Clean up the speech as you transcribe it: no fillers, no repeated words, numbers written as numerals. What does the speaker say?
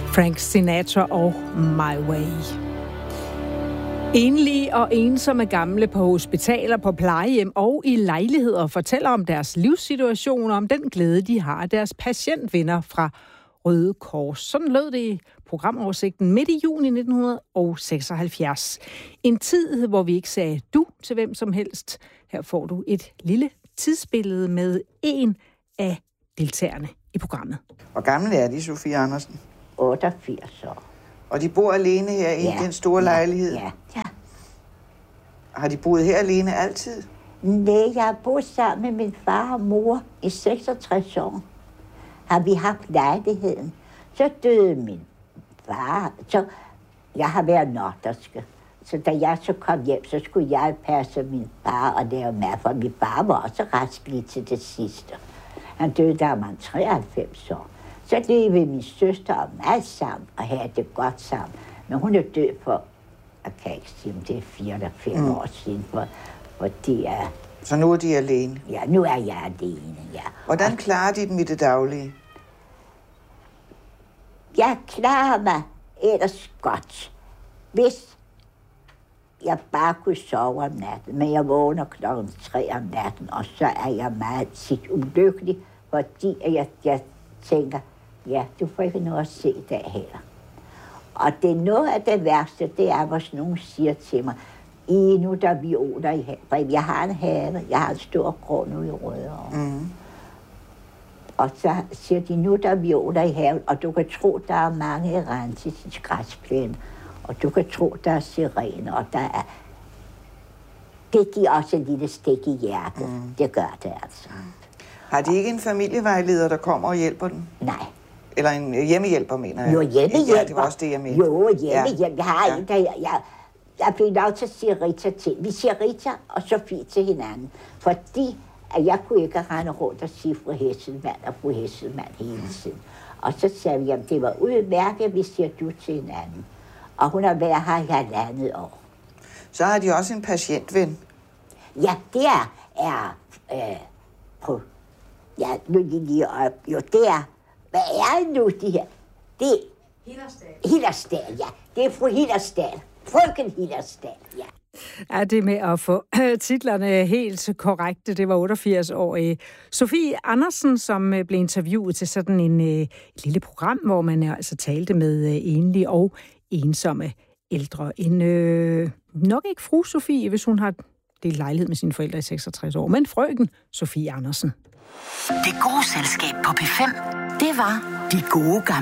Frank Sinatra og My Way. Enlige og ensomme gamle på hospitaler, på plejehjem og i lejligheder fortæller om deres livssituation og om den glæde, de har af deres patientvenner fra Røde Kors. Sådan lød det i programoversigten midt i juni 1976. En tid, hvor vi ikke sagde du til hvem som helst. Her får du et lille tidsbillede med en af deltagerne i programmet. Hvor gammel er de, Sofie Andersen? 88 år. Og de bor alene her i den store lejlighed? Ja. Har de boet her alene altid? Nej, jeg har boet sammen med min far og mor i 66 år. Har vi haft lejligheden. Så døde min far. Så jeg har været nordderske. Så da jeg så kom hjem, så skulle jeg passe min far og lave mad, for min far var også rask lige til det sidste. Han døde, da var 93 år. Så levede min søster og mig sammen og havde det godt sammen. Men hun er død for, jeg kan ikke sige, om det er 4 eller 5 år siden, for det er... Så nu er de alene? Ja, nu er jeg alene, ja. Hvordan klarer de dem i det daglige? Jeg klarer mig ellers godt, hvis jeg bare kunne sove om natten. Men jeg vågner 3 om natten, og så er jeg meget tit ulykkelig, fordi jeg tænker, ja, du får ikke noget at se i dag heller. Og det er noget af det værste, det er, hvis nogen siger til mig, nu der er violer i haven. Jeg har en have, jeg har en stor grund ude i Rødovre. Mm. Og så siger de, nu der er violer i haven, og du kan tro, der er mange erantis i græsplænen. Og du kan tro, der er sirener, og der er... Det giver også et lille stik i hjertet. Mm. Det gør det altså. Har de ikke en familievejleder, der kommer og hjælper dem? Nej. Eller en hjemmehjælper, mener jeg? Jo, hjemmehjælper. Ja, det var også det, jeg mente. Jo, hjemmehjælper. Jeg har en, der jeg fik lov til at sige Rita til. Vi siger Rita og Sofie til hinanden. Fordi at jeg kunne ikke rende rundt og sige fru Hesselmann og fru Hesselmann hele tiden. Og så sagde vi, at det var udmærket, vi siger du til hinanden. Og hun har været her i 1,5 år. Så har de også en patientven? Ja, det er på... Ja, nu lige op. Jo, det er... Hvad er det nu, de her? Det er... Hillersdal, ja. Det er fru Hillersdal. Frøken Hillersdal, ja. Ja, det med at få titlerne helt korrekte, det var 88-årige Sofie Andersen, som blev interviewet til sådan et lille program, hvor man altså talte med enlige og ensomme ældre. Nok ikke fru Sofie, hvis hun har delt lejlighed med sine forældre i 66 år, men frøken Sofie Andersen. Det gode selskab på P5, det var De Gode Gamle.